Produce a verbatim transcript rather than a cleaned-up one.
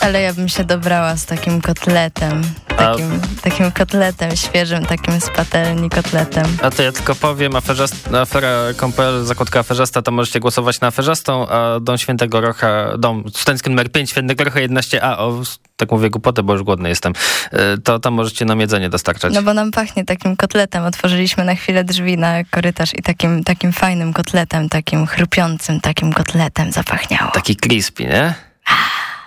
Ale ja bym się dobrała z takim kotletem. Takim, a... takim kotletem świeżym, takim z patelni kotletem. A to ja tylko powiem, aferzast, afera kropka com kropka pe el, zakładka aferzasta, to możecie głosować na aferzastą, a Dom Świętego Rocha, dom studencki numer pięć, Świętego Rocha jedenaście a, o, tak mówię głupotę, bo już głodny jestem, to tam możecie nam jedzenie dostarczać. No bo nam pachnie takim kotletem. Otworzyliśmy na chwilę drzwi na korytarz i takim, takim fajnym kotletem, takim chrupiącym takim kotletem zapachniało. Taki crispy, nie?